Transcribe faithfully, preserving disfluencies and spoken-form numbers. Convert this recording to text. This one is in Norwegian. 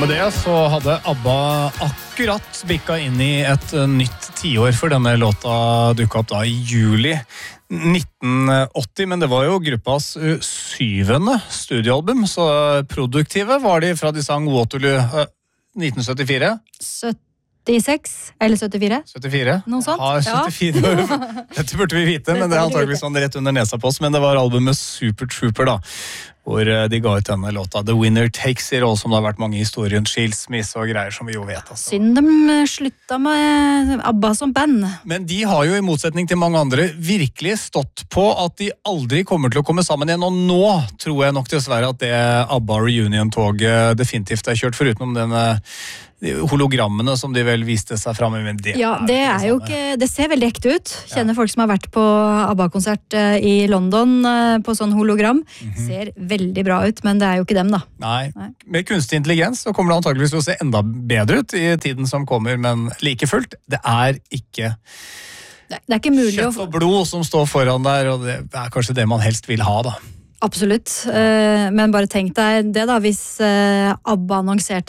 med det så hadde ABBA akkurat bikka inn i et nytt tiår, for denne låta dukket opp da i juli nitten åtti, men det var jo gruppas syvende studioalbum, så produktive var de fra de sang Waterloo nitten syttifire. syttiseks eller syttifire? syttifire. Noe sånt? Ja, syttifire. Dette burde vi vite, men det er antageligvis sånn rett under nesa på oss, men det var albumet Super Trooper da, hvor de ga ut denne låta The Winner Takes It All, som det har vært mange historier om skilsmisse og greier som vi jo vet. Altså. Synd de slutta med ABBA som band. Men de har jo i motsetning til mange andre virkelig stått på at de aldri kommer til å komme sammen igjen, og nå tror jeg nok dessverre at det ABBA Reunion-toget definitivt er kjørt, foruten om denne hologrammene som de vel viste seg frem med. Det ja, det er, er jo ikke, det ser veldig ekte ut. Kjenner ja. Folk som har vært på ABBA-konsert i London på sånn hologram. Mm-hmm. Ser veldig bra ut, men det er jo ikke dem da. Nei, Nei. Med kunstig intelligens så kommer det antageligvis til å se enda bedre ut i tiden som kommer, men like fullt, det er ikke det er ikke mulig kjøtt og blod som står foran der, og det er kanskje det man helst vil ha da. Absolutt, men bare tenk deg det da, hvis ABBA annonserte